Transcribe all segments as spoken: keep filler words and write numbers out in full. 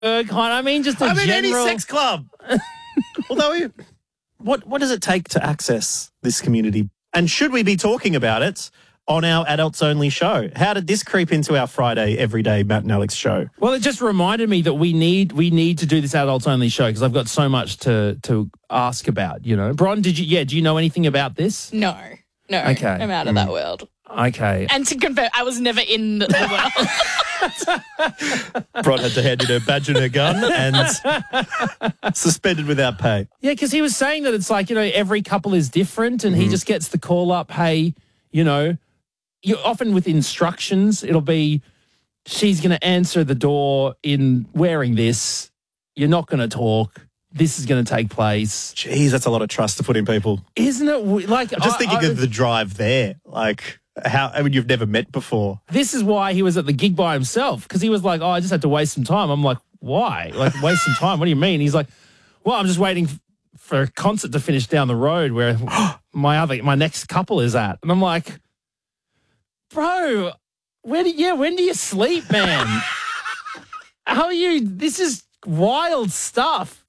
uh, kind. I mean, just a I mean, general... any sex club. Although, we- what what does it take to access this community? And should we be talking about it on our Adults Only show? How did this creep into our Friday everyday Matt and Alex show? Well, it just reminded me that we need we need to do this Adults Only show because I've got so much to to ask about. You know, Bron, did you? Yeah, do you know anything about this? No, no. Okay. I'm out of that world. Okay. And to confirm, I was never in the world. Bron had to hand in her badge and her gun and suspended without pay. Yeah, because he was saying that it's like, you know, every couple is different and mm-hmm. he just gets the call up, hey, you know, you often with instructions, it'll be she's going to answer the door in wearing this. You're not going to talk. This is going to take place. Jeez, that's a lot of trust to put in people. Isn't it? Like, I'm just I, thinking I, of the drive there. Like, how, I mean, you've never met before. This is why he was at the gig by himself, because he was like, oh, I just had to waste some time. I'm like, why? Like, waste some time? What do you mean? He's like, well, I'm just waiting for a concert to finish down the road where my other, my next couple is at. And I'm like, bro, where do yeah, when do you sleep, man? How are you? This is wild stuff.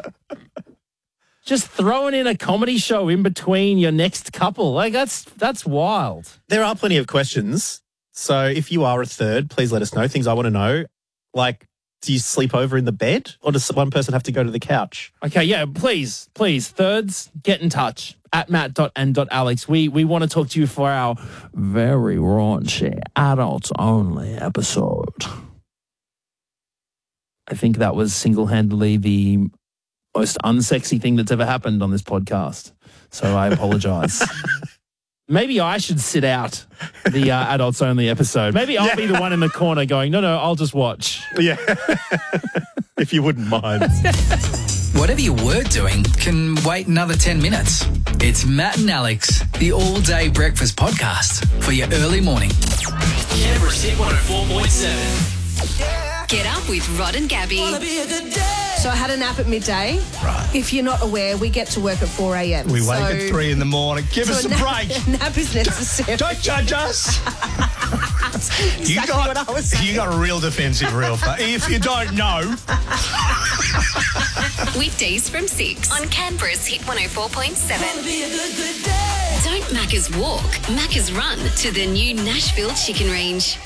Just throwing in a comedy show in between your next couple. Like, that's that's wild. There are plenty of questions. So if you are a third, please let us know. Things I want to know. Like, do you sleep over in the bed or does one person have to go to the couch? Okay, yeah, please, please, thirds, get in touch at matt dot and dot alex. We, we want to talk to you for our very raunchy, adults-only episode. I think that was single-handedly the most unsexy thing that's ever happened on this podcast. So I apologize. Maybe I should sit out the uh, adults only episode. Maybe I'll yeah. be the one in the corner going, no, no, I'll just watch. Yeah. If you wouldn't mind. Whatever you were doing can wait another ten minutes. It's Matt and Alex, the all-day breakfast podcast for your early morning. Canberra's Hit one oh four point seven. Get up with Rod and Gabby. So I had a nap at midday. Right. If you're not aware, we get to work at four a.m. We so, wake at three in the morning. Give so us a, a nap, break. A nap is necessary. Don't judge us. exactly you got, what I was saying. You got real defensive real fast. If you don't know. Weekdays from six on Canberra's Hit one oh four point seven. Don't Macca's walk, Macca's run to the new Nashville Chicken Range.